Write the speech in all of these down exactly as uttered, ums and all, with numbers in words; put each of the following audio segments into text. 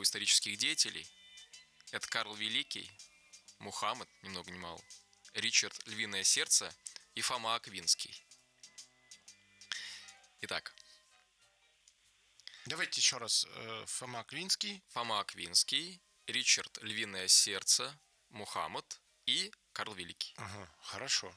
у исторических деятелей. Это Карл Великий, Мухаммед, ни много ни мало, Ричард Львиное Сердце и Фома Аквинский. Итак. Давайте еще раз. Фома Аквинский. Фома Аквинский, Ричард Львиное Сердце, Мухаммед и Карл Великий. Ага, хорошо.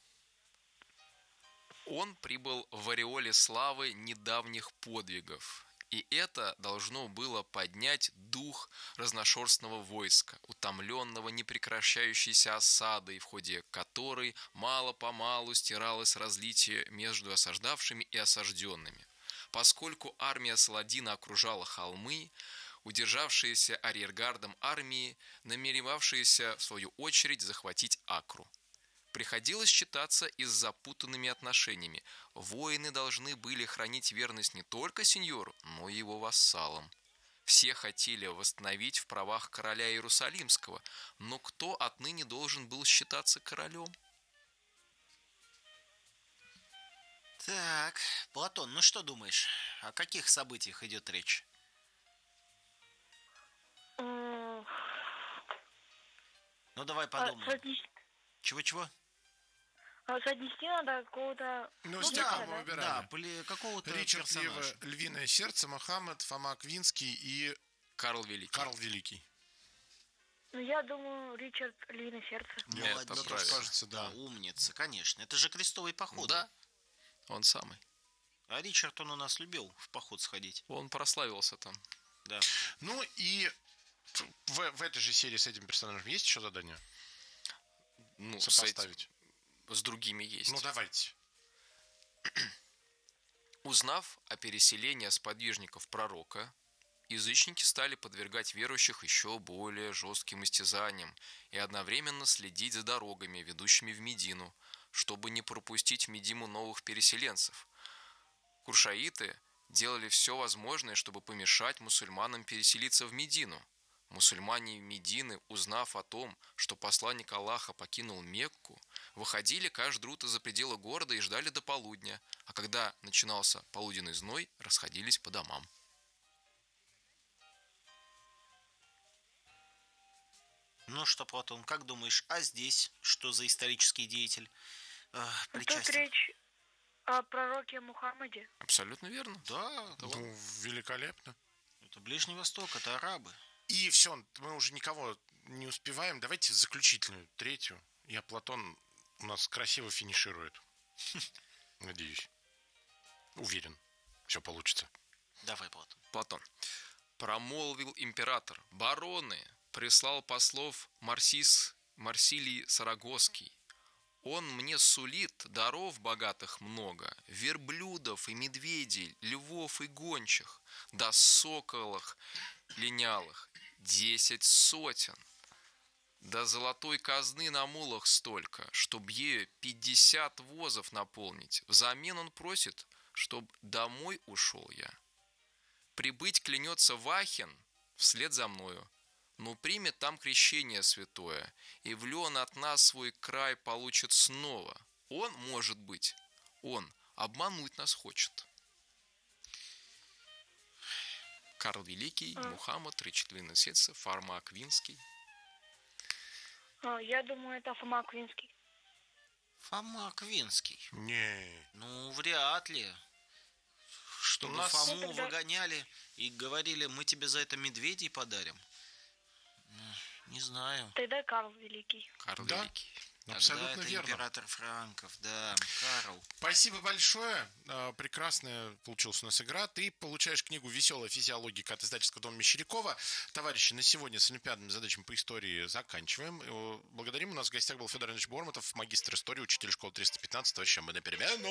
Он прибыл в ореоле славы недавних подвигов, и это должно было поднять дух разношерстного войска, утомленного непрекращающейся осадой, в ходе которой мало-помалу стиралось различие между осаждавшими и осажденными. Поскольку армия Саладина окружала холмы, удержавшиеся арьергардом армии, намеревавшиеся, в свою очередь, захватить Акру. Приходилось считаться и с запутанными отношениями. Воины должны были хранить верность не только сеньору, но и его вассалам. Все хотели восстановить в правах короля Иерусалимского, но кто отныне должен был считаться королем? Так, Платон, ну что думаешь? О каких событиях идет речь? М, Ну давай а подумаем. соотнести, Чего-чего? а соотнести надо какого-то... Ну, ну, с тех, да, кого да. выбирали. Да, были какого-то Ричард персонажа. Львы- Львиное Сердце, Мухаммед, Фома Аквинский и Карл Великий. Карл Великий. Ну, я думаю, Ричард Львиное Сердце. Нет, Молодец. это Мне тоже правильно. кажется, да. Умница, конечно. Это же крестовый поход. Да, он самый. А Ричард, он у нас любил в поход сходить. Он прославился там. Да. Ну и в, в этой же серии с этим персонажем есть еще задание? Ну, с, Сопоставить. этим- с другими есть. Ну давайте. Узнав о переселении сподвижников пророка, язычники стали подвергать верующих еще более жестким истязаниям и одновременно следить за дорогами, ведущими в Медину, чтобы не пропустить в Медину новых переселенцев. Куршаиты делали все возможное, чтобы помешать мусульманам переселиться в Медину. Мусульмане Медины, узнав о том, что посланник Аллаха покинул Мекку, выходили каждое утро за пределы города и ждали до полудня, а когда начинался полуденный зной, расходились по домам. Ну что, Платон, как думаешь, а здесь что за исторический деятель э, Тут причастен? речь о пророке Мухаммаде. Абсолютно верно. Да, Ну, великолепно. это Ближний Восток, это арабы. И все, мы уже никого не успеваем. Давайте заключительную, третью. Я, Платон, у нас красиво финиширует. Надеюсь. Уверен. Все получится. Давай, Платон. Платон. Промолвил император: бароны, прислал послов Марсис, Марсилий Сарагосский. Он мне сулит даров богатых много, верблюдов и медведей, львов и гончих, да соколах линялых, десять сотен, да золотой казны на мулах столько, чтоб ею пятьдесят возов наполнить. Взамен он просит, чтоб домой ушел я. Прибыть клянется в Ахен вслед за мною, но примет там крещение святое, и влен от нас свой край получит снова. Он, может быть, он обмануть нас хочет. Карл Великий, Мухаммад, Ричард Львиное Сердце, Фома Аквинский. А, я думаю, это Фома Аквинский. Фома Аквинский. Не. Ну, вряд ли. Чтобы У нас- Фому Ну, тогда- выгоняли и говорили, мы тебе за это медведей подарим. Ну, не знаю. Тогда Карл Великий. Карл Да. Великий. Тогда Абсолютно это верно. император Франков, да, Карл. Спасибо большое. А, Прекрасная получилась у нас игра. Ты получаешь книгу «Веселая физиология» от издательского дома Мещерякова. Товарищи, на сегодня с олимпиадными задачами по истории заканчиваем. Э, Благодарим. У нас в гостях был Федор Иванович Бормутов, магистр истории, учитель школы триста пятнадцать. Товарищи, мы на перемену.